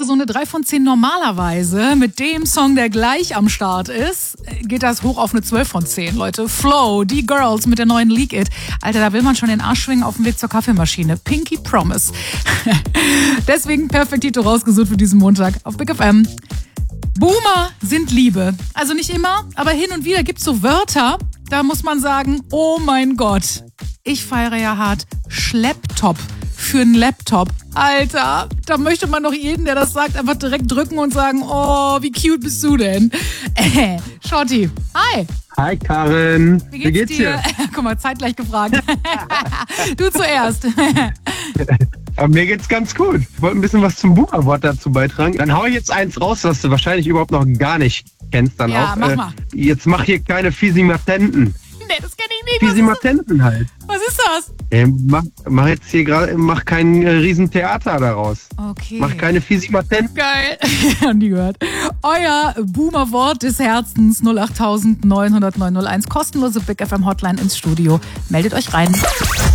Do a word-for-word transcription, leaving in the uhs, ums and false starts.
so eine drei von zehn normalerweise. Mit dem Song, der gleich am Start ist, geht das hoch auf eine zwölf von zehn, Leute. Flow, die Girls mit der neuen Leak It. Alter, da will man schon den Arsch schwingen auf dem Weg zur Kaffeemaschine. Pinky Promise. Deswegen Perfektito rausgesucht für diesen Montag auf Big F M. Boomer sind Liebe. Also nicht immer, aber hin und wieder gibt's so Wörter, da muss man sagen, oh mein Gott. Ich feiere ja hart Schlepptop für einen Laptop. Alter, da möchte man doch jeden, der das sagt, einfach direkt drücken und sagen, oh, wie cute bist du denn? Äh, Shorty, hi. Hi Karin, Wie geht's, wie geht's dir? dir? Guck mal, zeitgleich gefragt. Du zuerst. Aber mir geht's ganz gut. Ich wollte ein bisschen was zum Boomer-Wort dazu beitragen. Dann hau ich jetzt eins raus, was du wahrscheinlich überhaupt noch gar nicht kennst. Dann ja, auch. mach Äh, mal. Jetzt mach hier keine Fisimatenten. Nee, das kenn ich nicht. Was Fisimatenten halt. Was ist das? Äh, mach, mach jetzt hier gerade, mach kein äh, Riesentheater daraus. Okay. Mach keine Fisimatenten. Geil. Hab nie gehört. Euer Boomer-Wort des Herzens null acht neun null null neun null eins. Kostenlose Big F M Hotline ins Studio. Meldet euch rein.